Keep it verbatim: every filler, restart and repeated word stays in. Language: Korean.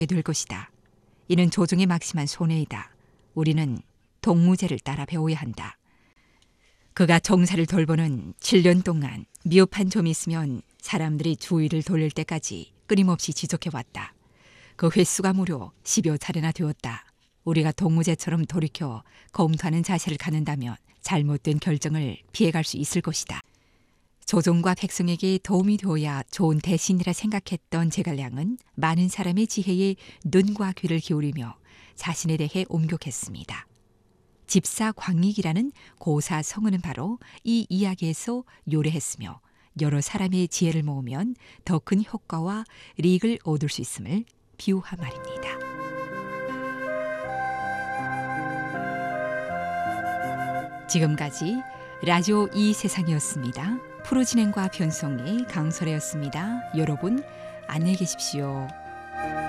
될 것이다. 이는 조정에 막심한 손해이다. 우리는 동무제를 따라 배워야 한다. 그가 정사를 돌보는 칠 년 동안 미흡한 점이 있으면 사람들이 주의를 돌릴 때까지 끊임없이 지적해왔다. 그 횟수가 무려 십여 차례나 되었다. 우리가 동무제처럼 돌이켜 검토하는 자세를 갖는다면 잘못된 결정을 피해갈 수 있을 것이다. 조정과 백성에게 도움이 되어야 좋은 대신이라 생각했던 제갈량은 많은 사람의 지혜에 눈과 귀를 기울이며 자신에 대해 옴격했습니다. 집사 광익이라는 고사 성은은 바로 이 이야기에서 요래했으며 여러 사람의 지혜를 모으면 더 큰 효과와 이익을 얻을 수 있음을 비유한 말입니다. 지금까지 라디오 이 세상이었습니다. 프로 진행과 변송이 강설혜였습니다. 여러분 안녕히 계십시오.